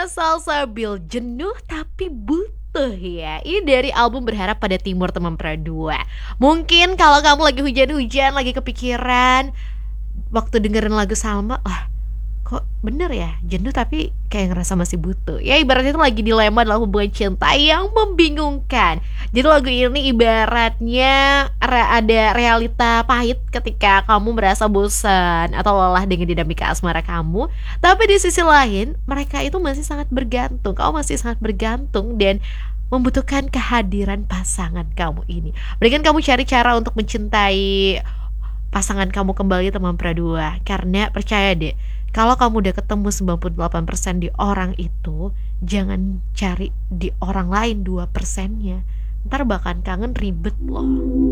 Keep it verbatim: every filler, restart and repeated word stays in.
Salsabil, jenuh tapi butuh ya. Ini dari album Berharap Pada Timur teman Pradua. Mungkin kalau kamu lagi hujan-hujan, lagi kepikiran, waktu dengerin lagu Salma, wah kok bener ya, jenuh tapi kayak ngerasa masih butuh. Ya ibaratnya itu lagi dilema dalam hubungan cinta yang membingungkan. Jadi lagu ini ibaratnya re- ada realita pahit ketika kamu merasa bosan atau lelah dengan dinamika asmara kamu. Tapi di sisi lain, mereka itu masih sangat bergantung. Kamu masih sangat bergantung dan membutuhkan kehadiran pasangan kamu ini. Berikan kamu cari cara untuk mencintai pasangan kamu kembali teman Pradua. Karena percaya deh, kalau kamu udah ketemu sembilan puluh delapan persen di orang itu, jangan cari di orang lain dua persennya. Ntar bakal kangen ribet loh.